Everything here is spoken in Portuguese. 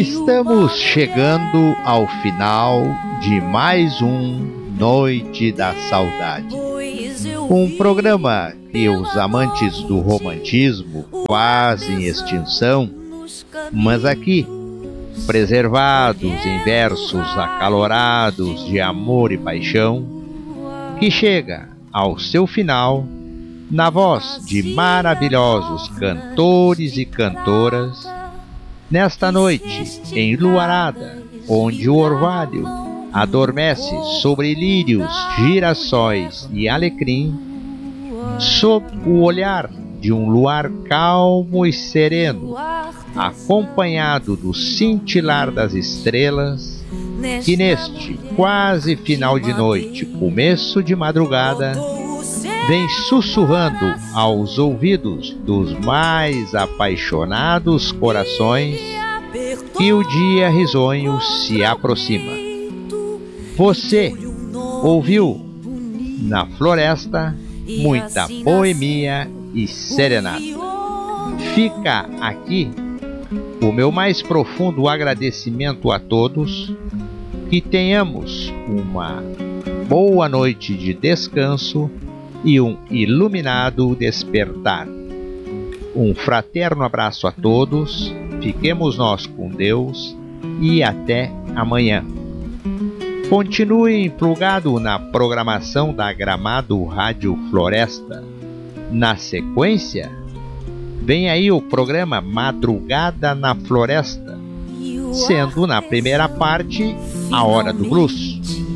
Estamos chegando ao final de mais um Noite da Saudade, um programa que os amantes do romantismo quase em extinção, mas aqui, preservados em versos acalorados de amor e paixão, que chega ao seu final na voz de maravilhosos cantores e cantoras, nesta noite enluarada, onde o orvalho adormece sobre lírios, girassóis e alecrim, sob o olhar de um luar calmo e sereno, acompanhado do cintilar das estrelas, que neste quase final de noite, começo de madrugada, vem sussurrando aos ouvidos dos mais apaixonados corações que o dia risonho se aproxima. Você ouviu na floresta muita boemia e serenata. Fica aqui o meu mais profundo agradecimento a todos, que tenhamos uma boa noite de descanso e um iluminado despertar. Um fraterno abraço a todos, fiquemos nós com Deus e até amanhã. Continue plugado na programação da Gramado Rádio Floresta. Na sequência, vem aí o programa Madrugada na Floresta, sendo na primeira parte a Hora do Blues.